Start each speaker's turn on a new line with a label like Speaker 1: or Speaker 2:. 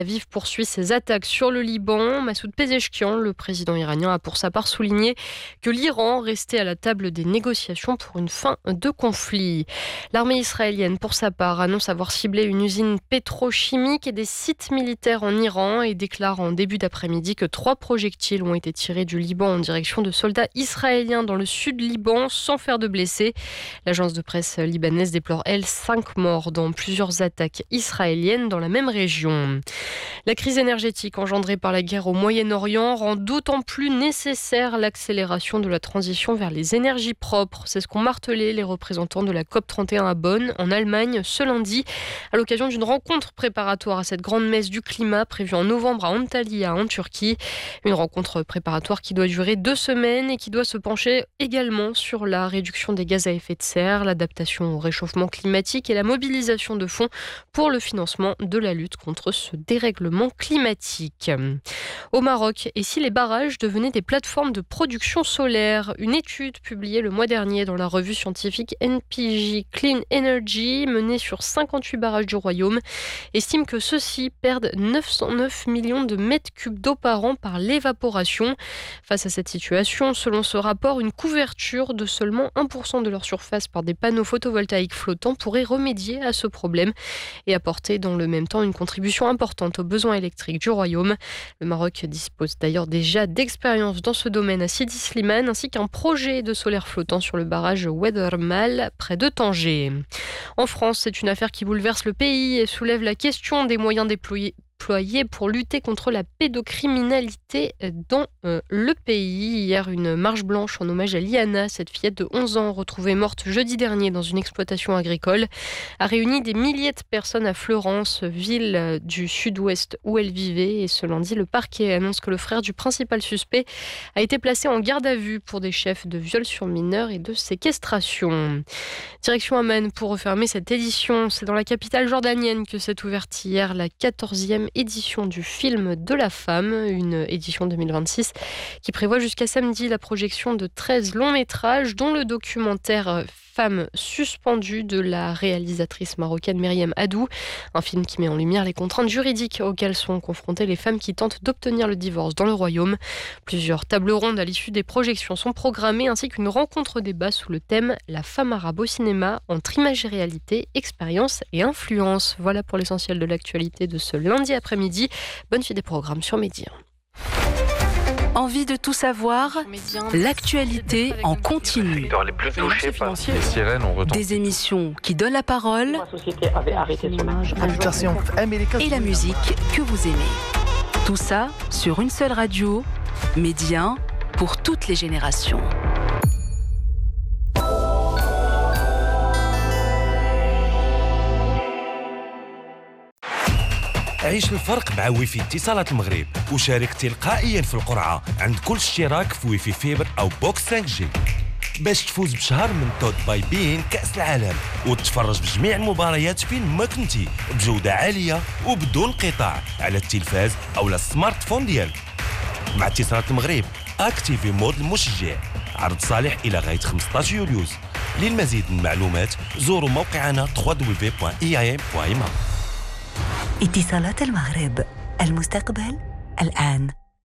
Speaker 1: Aviv poursuit ses attaques sur le Liban. Massoud Pezeshkian, le président iranien, a pour sa part souligné que l'Iran restait à la table des négociations pour une fin de conflit. L'armée israélienne, pour sa part, annonce avoir ciblé une usine pétrochimique et des sites militaires en Iran et déclare en début d'après-midi que 3 projectiles ont été tirés du Liban en direction de soldats israéliens dans le sud Liban sans faire de blessés. L'agence de presse libanaise déplore, elle, 5 morts dans plusieurs attaques israéliennes dans la même région. La crise énergétique engendrée par la guerre au Moyen-Orient rend d'autant plus nécessaire l'accélération de la transition vers les énergies propres. C'est ce qu'ont martelé les représentants de la COP31 à Bonn, en Allemagne, ce lundi, à l'occasion d'une rencontre préparatoire à cette grande messe du climat prévue en novembre à Antalya, en Turquie. Une rencontre préparatoire qui doit durer 2 semaines et qui doit se pencher également sur la réduction des gaz à effet de serre, l'adaptation au réchauffement climatique et la mobilisation de fonds pour le financement de la lutte contre ce dérèglement climatique. Au Maroc, et si les barrages devenaient des plateformes de production solaire? Une étude publiée le mois dernier dans la revue scientifique NPJ Clean Energy, menée sur 58 barrages du royaume, estime que ceux-ci perdent 909 millions de mètres cubes d'eau par an par l'évaporation. Face à cette situation, selon ce rapport, une couverture de seulement 1% de leur surface par des panneaux photovoltaïques flottants pourrait remédier à ce problème et apporter dans le même temps une contribution importante aux besoins électriques du royaume. Le Maroc dispose d'ailleurs déjà d'expérience dans ce domaine à Sidi Slimane, ainsi qu'un projet de solaire flottant sur le barrage Wethermal près de Tanger. En France, c'est une affaire qui bouleverse le pays et soulève la question des moyens déployés pour lutter contre la pédocriminalité dans le pays. Hier, une marche blanche en hommage à Liana, cette fillette de 11 ans retrouvée morte jeudi dernier dans une exploitation agricole, a réuni des milliers de personnes à Fleurance, ville du sud-ouest où elle vivait. Et ce lundi, le parquet annonce que le frère du principal suspect a été placé en garde à vue pour des chefs de viol sur mineurs et de séquestration. Direction Amman pour refermer cette édition. C'est dans la capitale jordanienne que s'est ouverte hier la 14e édition du film de la femme, une édition 2026 qui prévoit jusqu'à samedi la projection de 13 longs métrages, dont le documentaire Femme suspendue de la réalisatrice marocaine Myriam Hadou, un film qui met en lumière les contraintes juridiques auxquelles sont confrontées les femmes qui tentent d'obtenir le divorce dans le royaume. Plusieurs tables rondes à l'issue des projections sont programmées, ainsi qu'une rencontre débat sous le thème La femme arabe au cinéma, entre image et réalité, expérience et influence. Voilà pour l'essentiel de l'actualité de ce lundi après-midi. Bonne suite des programmes sur Média.
Speaker 2: Envie de tout savoir? L'actualité en continu.
Speaker 3: Les plus touchés par les sirènes ont retenti.
Speaker 2: Des émissions qui donnent la parole et la musique que vous aimez. Tout ça sur une seule radio, Média, pour toutes les générations.
Speaker 4: عيش الفرق مع ويفي اتصالات المغرب وشارك تلقائيا في القرعة عند كل اشتراك في ويفي فيبر أو بوكس 5G باش تفوز بشهر من توت باي بين كأس العالم وتتفرج بجميع المباريات فين ما كنتي بجودة عالية وبدون انقطاع على التلفاز أو السمارت فون ديالك. مع اتصالات المغرب اكتيفي مود المشجع. عرض صالح إلى غاية 15 يوليوز. للمزيد من المعلومات زوروا موقعنا www.iam.ma.
Speaker 5: اتصالات المغرب، المستقبل الآن.